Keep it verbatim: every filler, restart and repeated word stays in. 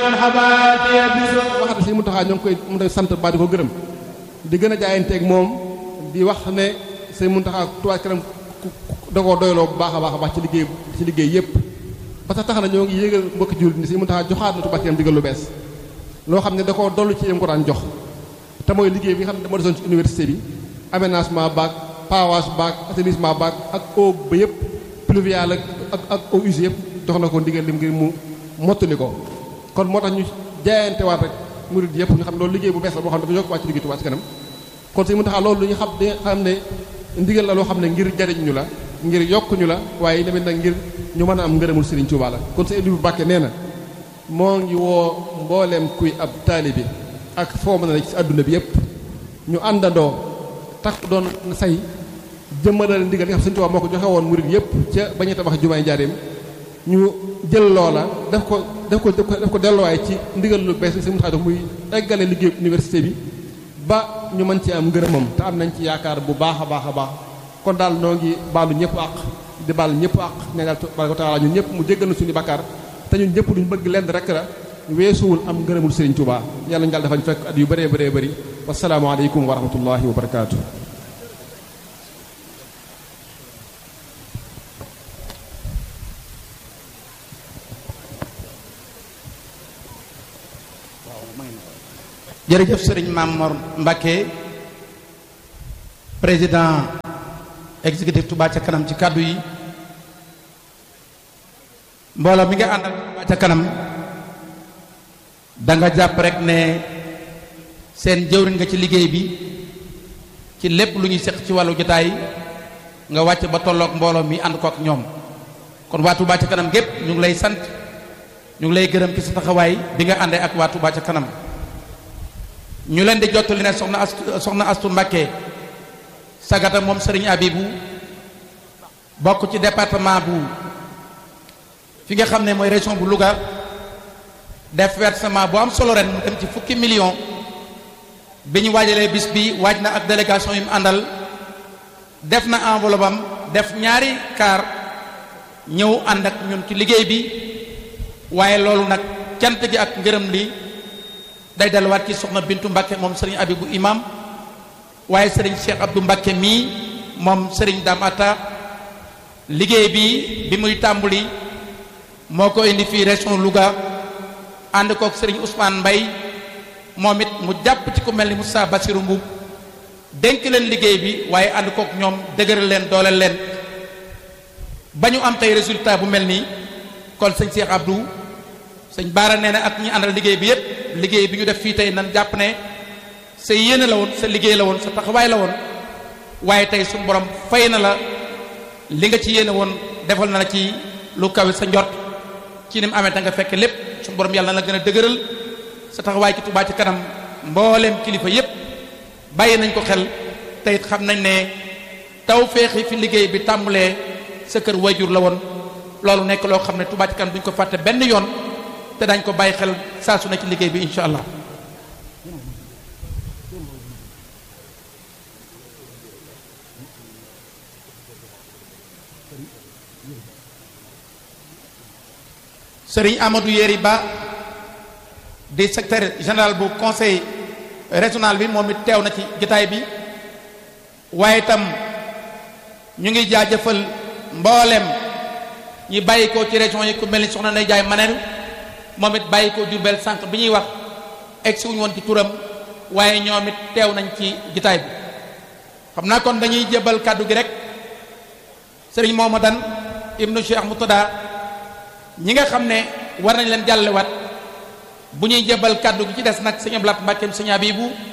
wax na si Muntaxa ñoo ngi koy mu sant ba di ko gërëm di gën a jaayanteeg moom di wax ne sëñ Muntaxa Touba Ca Kanam da koo doyloo bu baax a baax a baax ci liggéey ci liggéey yépp ba tax tax na ñoo ngi yéegal mbokki jullit ni sëñ Muntaxa joxaat na Touba Ca Kanam digal lu bees loo xam ne da koo dollu ci yam ko daan jox te mooy liggéey bi nga xam ne moo desoon ci université bi aménagement baag pavage baag assainissement baag ak eau ba yëpp pluviale ak ak ak eau usée yëpp jox na ko ndigal lim ngir mu mottali ko kon moo tax ñu jaayante waat rek murid yëpp ñu xam loolu liggéey bu bees la boo xam ne dafa yokk wàcc liggéey Touba Ca Kanam kon Sëñ Muntaxa loolu lu ñu xam di xam ne ndigal la loo xam ne ngir jariñ ñu la ngir yokk ñu la waaye tamit nag ngir ñu mën a am ngërëmul Serigne Touba la kon Sëñ Ibu Mbàkke nee na moo ngi woo mbooleem kuy ab taalibe ak foo mën a ci àdduna bi yëpp ñu àndandoo tax doon say jëmmalal ndigal li nga xam Sëñ Touba moo ko joxe woon murid yëpp ca bañu tabax jumaay Njaaréem ñu jël loola def ko def ko def ko delluwaay ci ndigal lu bees li Sëñ Muntaxa muy eggale liggéey université bi ba ñu mën ci am ngërëmam te am nañ ci yaakaar bu baax a baax a baax kon daal noo ngi baalu ñëpp àq di baal ñëpp àq ñaanal tabaaraka taala ñun ñëpp mu jéggal na suñu bakkaar te ñun ñëpp duñ bëgg lenn rek la weesuwul am ngërëmul Serigne Touba yàlla ñu daal dafa ñu fekk at yu bëree bëree bëri wasalaamu aleykum wa rahmatullahi wa barakaatu. jërëjëf sëriñ Mamor Mbacké président exécutif Touba Ca Kanam ci kàddu yi mbooloo mi nga àndal Touba Ca Kanam da nga jàpp rek ne seen jëwriñ nga ci liggéey bi ci lépp lu ñuy seq ci wàllu jotaay nga wàcc ba tolloog mbooloo mi ànd ko ak ñoom kon waa Touba Ca Kanam gépp ñu ngi lay sant ñu ngi lay gërëm ci sa taxawaay bi nga àndee ak waa Touba Ca Kanam ñu leen di jottali ne soxna astu soxna astu Mbacké sagata moom Serigne Abibou bokk ci département bu fi nga xam ne mooy région bu Louga def versement bu am solo ren mu dem ci fukki million bi ñu waajalee bis bi waaj na ak délégation yu mu àndal def na enveloppe am def ñaari kaar ñëw ànd ak ñun ci liggéey bi waaye loolu nag cant gi ak ngërëm li day delluwaat ci soxna Bintu Mbacké moom Serigne Abibou imam waaye Serigne Cheikh Abdou Mbacké mii moom Serigne Dame Atta liggéey bi bi muy tàmbuli moo ko indi fii région Louga ànd kook Serigne Ousmane Mbaye moom it mu jàpp ci ku mel ni Moussa Bassirou Mbuub dénk leen liggéey bi waaye ànd kook ñoom dëgëral leen dooleel leen ba ñu am tey résultat bu mel nii kon sëñ Cheikh Abdou sëñ Baara nee na ak ñi àndal liggéey bi yépp liggéey bi ñu def fii tey nan jàpp ne sa yéene la woon sa liggéey la woon sa taxawaay la woon waaye tey suñu borom fay na la li nga ci yéene woon defal na la ci lu kawe sa njort ci ni mu amee ta nga fekk lépp suñu borom yàlla na la gën a dëgëral sa taxawaay ci Touba Ca Kanam mbooleem kilifa yépp bàyyi nañ ko xel te it xam nañ ne taw feexi fi liggéey bi tàmbalee sa kër wayjur la woon loolu nekk loo xam ne Touba Ca Kanam duñ ko fàtte benn yoon te dañ ko bàyyi xel saa su ne ci liggéey bi incha allah Serigne Amadou Yeri Ba di secrétaire général bu conseil régional bi moom it teew na ci jotaay bi waaye itam ñu ngi jaajëfal mboolem ñi bàyyi ko ci région yi ku mel ni soxna Ndeye Jaay Manel moom it bàyyi ko Diourbel sànq bi ñuy wax egsi wuñu woon ci turam waaye ñoom it teew nañ ci jotaay bi xam naa kon dañuy jébal kàddu gi rek Serigne Mohamadane ibnu Cheikh Moutada ñi nga xam ne war nañ leen jàllewaat bu ñuy jébal kàddu gi ci des nag sëñ Ablaat Mbàkke sëñ Abibou